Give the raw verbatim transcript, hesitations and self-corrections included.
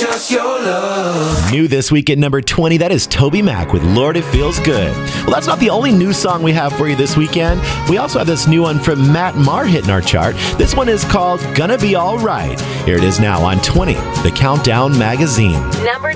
just your love. New this week at number twenty, that is Toby Mac with Lord It Feels Good. Well, that's not the only new song we have for you this weekend. We also have this new one from Matt Maher hitting our chart. This one is called Gonna Be Alright. Here it is now on twenty, the Countdown Magazine. Number